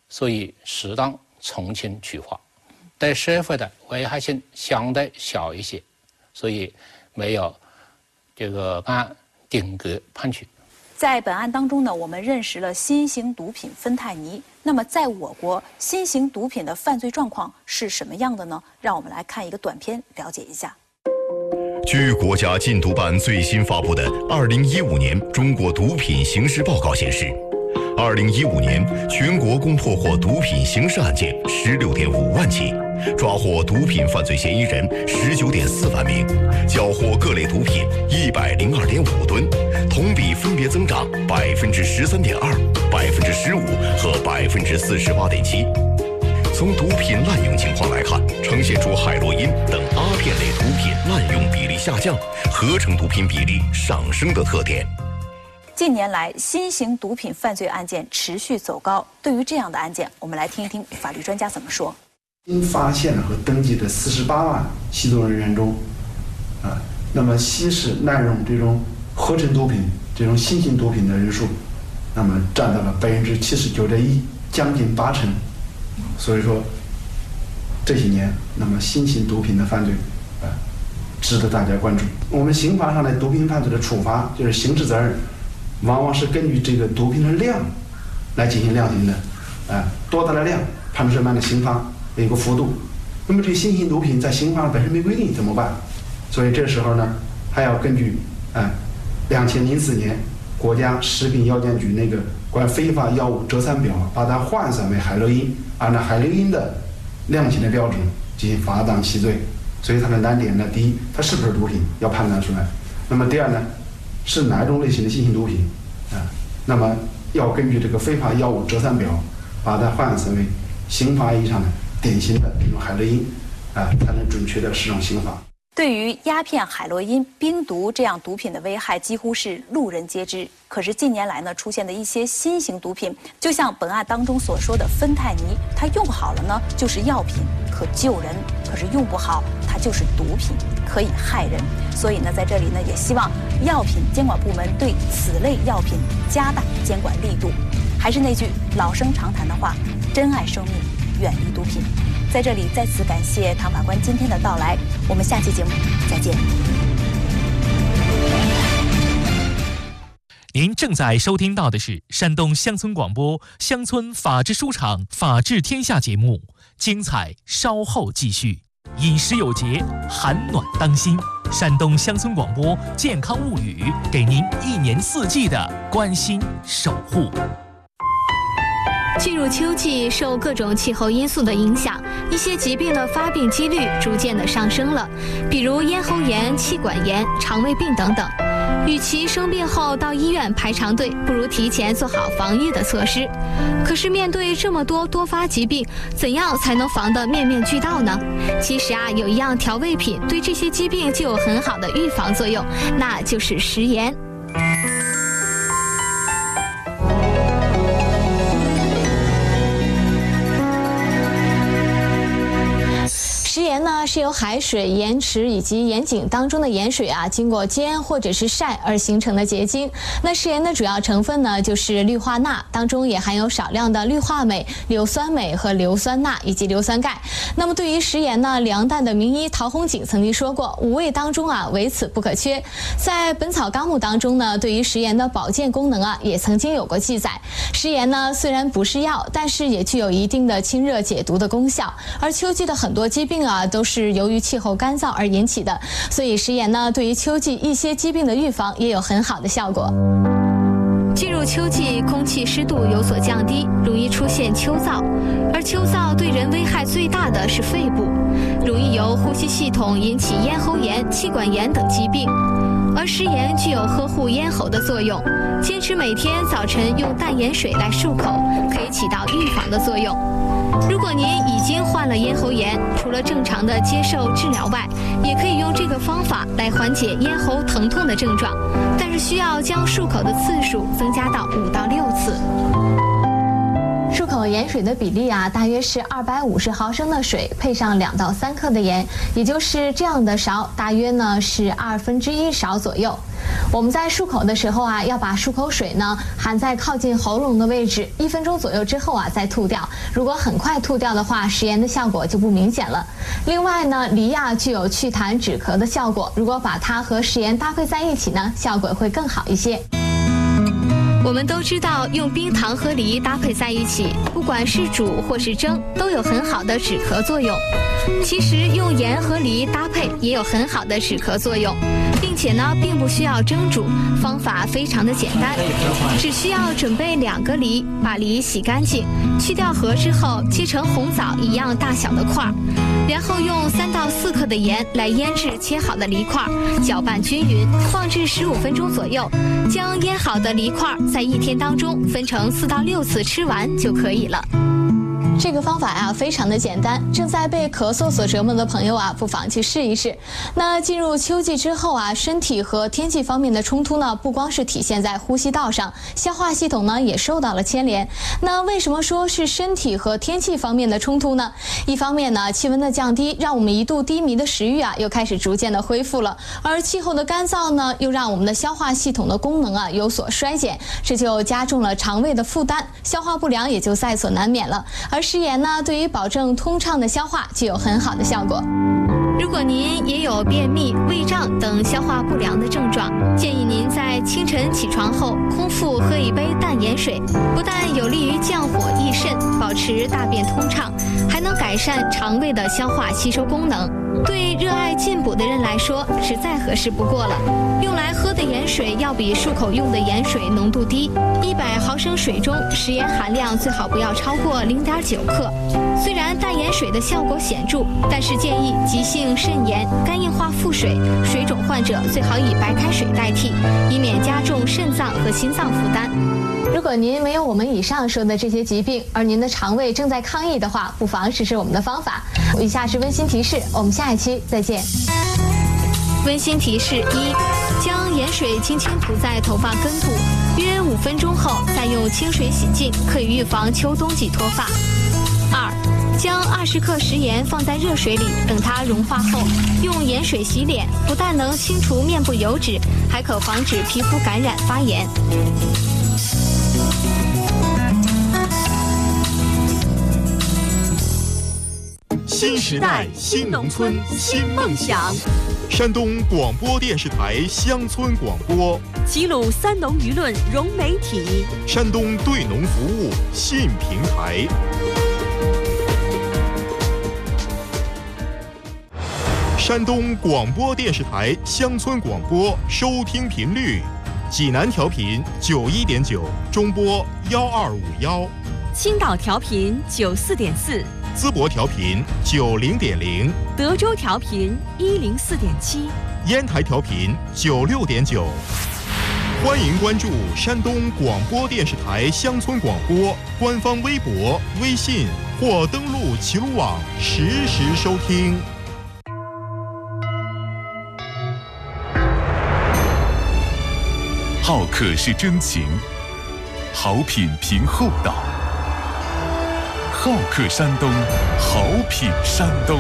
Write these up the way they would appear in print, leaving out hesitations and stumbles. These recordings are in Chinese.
所以适当从轻处罚，对社会的危害性相对小一些，所以没有这个按顶格判处。 在本案当中呢，我们认识了新型毒品芬太尼。那么，在我国新型毒品的犯罪状况是什么样的呢？让我们来看一个短片，了解一下。 据国家禁毒办最新发布的2015年中国毒品刑事报告显示，2015年全国共破获毒品刑事案件16.5万起，抓获毒品犯罪嫌疑人19.4万名，缴获各类毒品102.5吨，同比分别增长13.2%、15%和48.7%。从毒品滥用情况来看，呈现出海洛因等阿片类毒品滥用比例下降，合成毒品比例上升的特点。 近年来，新型毒品犯罪案件持续走高。对于这样的案件，我们来听一听法律专家怎么说。 新发现和登记的48万吸毒人员中，那么吸食滥用这种合成毒品、这种新型毒品的人数，那么占到了79.1%，将近80%。所以说，这些年，那么新型毒品的犯罪，值得大家关注。我们刑法上的毒品犯罪的处罚，就是刑事责任，往往是根据这个毒品的量来进行量刑的，多大的量判处什么样的刑罚，有一个幅度。那么这新型毒品在刑法上本身没规定怎么办？所以这时候呢，还要根据2004年国家食品药监局那个关于非法药物折散表，把它换算为海洛因，按照海洛因的量刑的标准进行罚当其罪。所以它的难点呢，第一，它是不是毒品要判断出来；那么第二呢，是哪种类型的新型毒品那么要根据这个非法药物折散表，把它换算为刑法意义上的典型的这种海洛因才能准确的适用刑法。 对于鸦片、海洛因、冰毒这样毒品的危害，几乎是路人皆知。可是近年来呢，出现的一些新型毒品，就像本案当中所说的芬太尼，它用好了呢就是药品，可救人；可是用不好，它就是毒品，可以害人。所以呢，在这里呢，也希望药品监管部门对此类药品加大监管力度。还是那句老生常谈的话：珍爱生命，远离毒品。在这里再次感谢唐法官今天的到来，我们下期节目再见。 您正在收听到的是山东乡村广播乡村法制书场法治天下节目，精彩稍后继续。饮食有节，寒暖当心。山东乡村广播健康物语，给您1年4季的关心守护。 进入秋季，受各种气候因素的影响，一些疾病的发病几率逐渐的上升了，比如咽喉炎、气管炎、肠胃病等等。与其生病后到医院排长队，不如提前做好防疫的措施。可是面对这么多多发疾病，怎样才能防得面面俱到呢？其实有一样调味品对这些疾病就有很好的预防作用，那就是食盐。食盐呢是由海水、盐池以及盐井当中的盐水经过煎或者是晒而形成的结晶。那食盐的主要成分呢就是氯化钠，当中也含有少量的氯化镁、硫酸镁和硫酸钠以及硫酸钙。那么对于食盐呢，梁代的名医陶弘景曾经说过，5味当中唯此不可缺。在《本草纲目》当中呢，对于食盐的保健功能也曾经有过记载。食盐呢虽然不是药，但是也具有一定的清热解毒的功效。而秋季的很多疾病都是由于气候干燥而引起的，所以食盐呢对于秋季一些疾病的预防也有很好的效果。进入秋季，空气湿度有所降低，容易出现秋燥，而秋燥对人危害最大的是肺部，容易由呼吸系统引起咽喉炎、气管炎等疾病。而食盐具有呵护咽喉的作用，坚持每天早晨用淡盐水来漱口，可以起到预防的作用。如果您已经患了咽喉炎，除了正常的接受治疗外，也可以用这个方法来缓解咽喉疼痛的症状，但是需要将漱口的次数增加到5到6次。 漱口盐水的比例啊，大约是250毫升的水配上2到3克的盐，也就是这样的勺，大约呢是1/2勺左右。我们在漱口的时候啊，要把漱口水呢含在靠近喉咙的位置，1分钟左右之后啊再吐掉。如果很快吐掉的话，食盐的效果就不明显了。另外呢，梨啊具有祛痰止咳的效果，如果把它和食盐搭配在一起呢，效果会更好一些。 我们都知道，用冰糖和梨搭配在一起，不管是煮或是蒸，都有很好的止咳作用。其实用盐和梨搭配也有很好的止咳作用，并且呢，并不需要蒸煮，方法非常的简单，只需要准备2个梨，把梨洗干净，去掉核之后，切成红枣一样大小的块儿，然后用3到4克的盐来腌制切好的梨块，搅拌均匀，放置15分钟左右，将腌好的梨块在1天当中分成4到6次吃完就可以了。 这个方法呀，非常的简单，正在被咳嗽所折磨的朋友啊，不妨去试一试。那进入秋季之后啊，身体和天气方面的冲突呢，不光是体现在呼吸道上，消化系统呢也受到了牵连。那为什么说是身体和天气方面的冲突呢？一方面呢，气温的降低让我们一度低迷的食欲啊，又开始逐渐的恢复了；而气候的干燥呢，又让我们的消化系统的功能啊有所衰减，这就加重了肠胃的负担，消化不良也就在所难免了。而食盐呢，对于保证通畅的消化具有很好的效果。 如果您也有便秘、胃胀等消化不良的症状，建议您在清晨起床后空腹喝1杯淡盐水，不但有利于降火益肾，保持大便通畅，还能改善肠胃的消化吸收功能。对热爱进补的人来说，是再合适不过了。用来喝的盐水要比漱口用的盐水浓度低，100毫升水中食盐含量最好不要超过0.9克。虽然淡盐水的效果显著，但是建议急性肾炎、肝硬化腹水、水肿患者最好以白开水代替，以免加重肾脏和心脏负担。 如果您没有我们以上说的这些疾病，而您的肠胃正在抗议的话，不妨试试我们的方法。以下是温馨提示，我们下一期再见。 温馨提示1：将盐水轻轻涂在头发根部，约5分钟后再用清水洗净，可以预防秋冬季脱发。2：将20克食盐放在热水里，等它融化后，用盐水洗脸，不但能清除面部油脂，还可防止皮肤感染发炎。 新时代，新农村，新梦想。山东广播电视台乡村广播， 齐鲁三农舆论融媒体， 山东对农服务信平台。山东广播电视台乡村广播收听频率：济南调频91.9，中波1251； 青岛调频94.4。 淄博调频90.0， 德州调频104.7， 烟台调频96.9。欢迎关注山东广播电视台乡村广播官方微博、微信或登录齐鲁网实时收听。 好客是真情，好品凭厚道。好客山东，好品山东。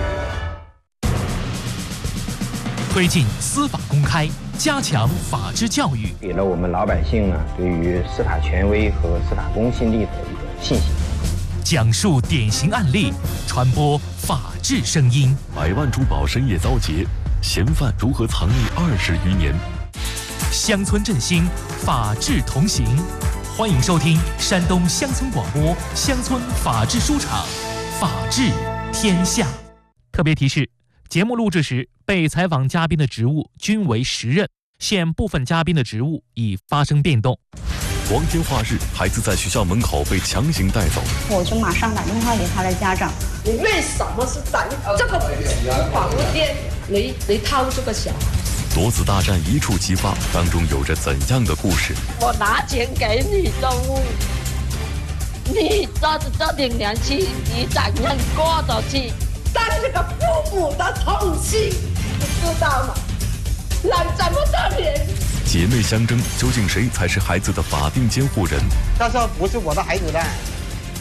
推进司法公开，加强法治教育， 给了我们老百姓呢对于司法权威和司法公信力的一个信心。 讲述典型案例，传播法治声音。 100万珠宝深夜遭劫，嫌犯如何藏匿20余年？ 乡村振兴，法治同行。欢迎收听山东乡村广播乡村法治书场，法治天下。特别提示：节目录制时，被采访嘉宾的职务均为实任，现部分嘉宾的职务已发生变动。 光天化日，孩子在学校门口被强行带走， 我就马上打电话给他的家长。 你为什么是在这个房间你掏这个小孩？ 夺子大战一触即发，当中有着怎样的故事？ 我拿钱给你中午，你抓着这点年纪，你怎样过得去？当这个父母的痛心，你知道吗？人这么多年， 姐妹相争，究竟谁才是孩子的法定监护人？ 他说不是我的孩子的，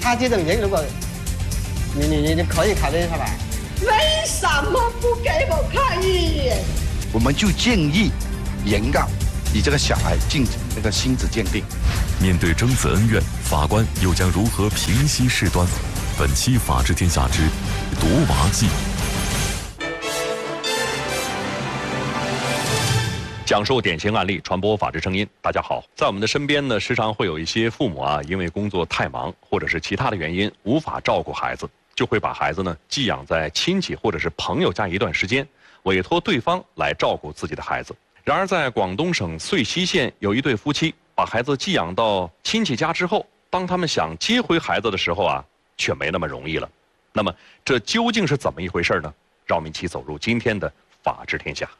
他这种人，如果你可以考虑一下吧。 为什么不给我看一眼？ 我们就建议原告以这个小孩进行那个亲子鉴定。 面对争执恩怨，法官又将如何平息事端？本期《法治天下之夺娃记》， 讲述典型案例，传播法治声音。大家好，在我们的身边呢，时常会有一些父母啊，因为工作太忙，或者是其他的原因，无法照顾孩子，就会把孩子呢寄养在亲戚或者是朋友家一段时间，委托对方来照顾自己的孩子。然而，在广东省遂溪县有一对夫妻，把孩子寄养到亲戚家之后，当他们想接回孩子的时候啊，却没那么容易了。那么，这究竟是怎么一回事呢？让我们一起走入今天的法治天下。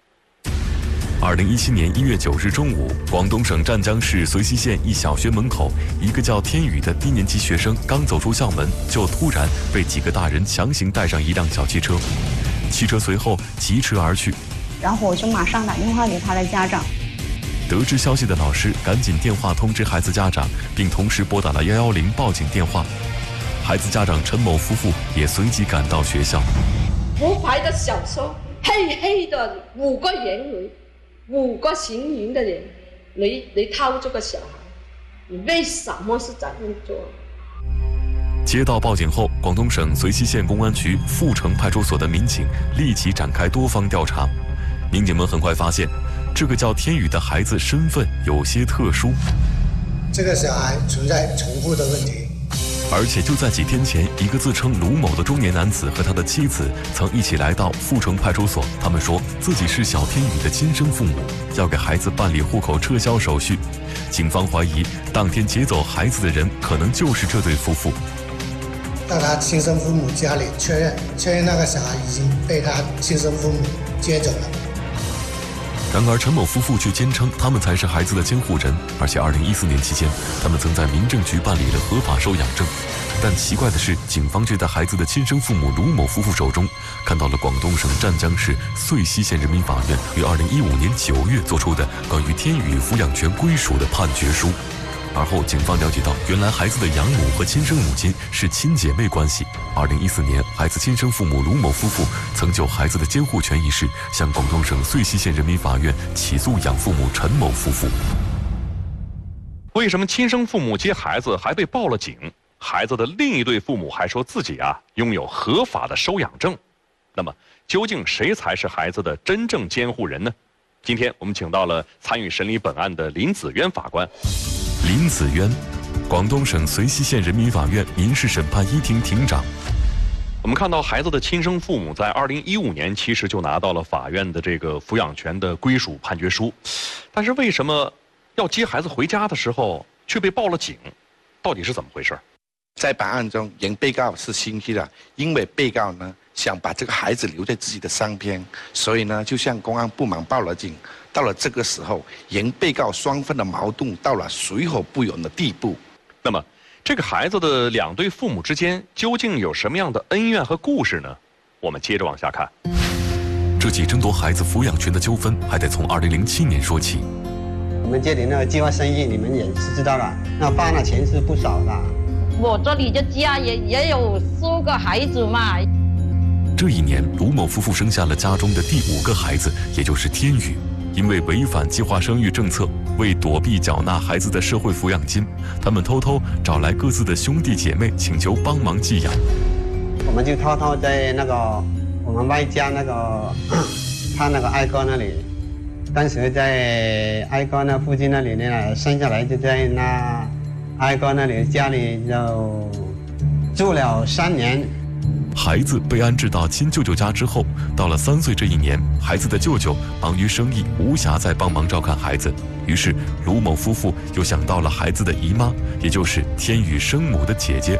2017年1月9日中午，广东省湛江市遂溪县一小学门口，一个叫天宇的低年级学生刚走出校门，就突然被几个大人强行带上一辆小汽车，汽车随后疾驰而去。 然后我就马上打电话给他的家长。 得知消息的老师赶紧电话通知孩子家长，并同时拨打了110报警电话。孩子家长陈某夫妇也随即赶到学校。 我拍的小说，黑黑的5个人，5个行淫的人，你掏这个小孩，你为什么是这样做？ 接到报警后，广东省遂溪县公安局富城派出所的民警立即展开多方调查。民警们很快发现，这个叫天宇的孩子身份有些特殊， 这个小孩存在重复的问题。 而且就在几天前，一个自称卢某的中年男子和他的妻子曾一起来到富城派出所。他们说自己是小天宇的亲生父母，要给孩子办理户口撤销手续。警方怀疑当天劫走孩子的人可能就是这对夫妇。 到他亲生父母家里确认那个小孩已经被他亲生父母接走了。 然而陈某夫妇却坚称他们才是孩子的监护人，而且2014年期间他们曾在民政局办理了合法收养证。但奇怪的是，警方却在孩子的亲生父母卢某夫妇手中看到了广东省湛江市遂溪县人民法院于2015年9月作出的关于天宇抚养权归属的判决书。而后警方了解到，原来孩子的养母和亲生母亲是亲姐妹关系。2014年，孩子亲生父母卢某夫妇曾就孩子的监护权一事向广东省遂溪县人民法院起诉养父母陈某夫妇。 为什么亲生父母接孩子还被报了警？孩子的另一对父母还说自己拥有合法的收养证。那么，究竟谁才是孩子的真正监护人呢？今天我们请到了参与审理本案的林子渊法官。 林子渊，广东省遂溪县人民法院民事审判一庭庭长。 我们看到孩子的亲生父母在2015年其实就拿到了法院的这个抚养权的归属判决书，但是为什么要接孩子回家的时候却被报了警？到底是怎么回事？ 在本案中，原被告是心虚的，因为被告呢想把这个孩子留在自己的身边，所以呢就向公安部门报了警。到了这个时候，原被告双方的矛盾到了水火不容的地步。 那么，这个孩子的2对父母之间究竟有什么样的恩怨和故事呢？我们接着往下看。 这起争夺孩子抚养权的纠纷还得从2007年说起。 我们这里那个计划生育，你们也是知道的，那花的钱是不少的。 我这里的家也有4个孩子嘛。 这一年，卢某夫妇生下了家中的第5个孩子，也就是天宇。因为违反计划生育政策，为躲避缴纳孩子的社会抚养金，他们偷偷找来各自的兄弟姐妹，请求帮忙寄养。 我们就偷偷在那个我们外家那个他那个爱哥那里，当时在爱哥那附近那里呢，生下来就在那爱哥那里家里就住了3年。 孩子被安置到亲舅舅家之后，到了3岁这一年，孩子的舅舅忙于生意，无暇再帮忙照看孩子。于是卢某夫妇又想到了孩子的姨妈，也就是天宇生母的姐姐。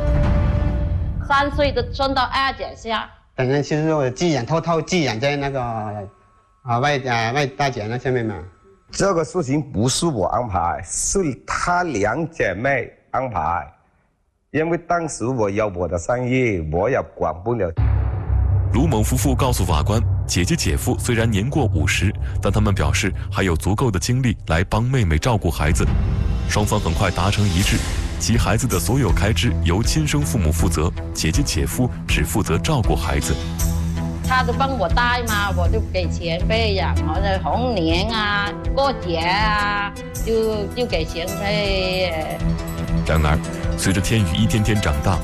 3岁的送到二姐家， 反正就是我寄养，偷偷寄养在那个外大姐那下面嘛。 这个事情不是我安排，是她2姐妹安排。因为当时我有我的生意，我也管不了。 卢某夫妇告诉法官，姐姐姐夫虽然年过50，但他们表示还有足够的精力来帮妹妹照顾孩子。双方很快达成一致， 其孩子的所有开支由亲生父母负责，姐姐姐夫只负责照顾孩子。 他都帮我带嘛，我就给钱费呀，好像红年啊、过节啊，就给钱费。 然而，随着天宇一天天长大，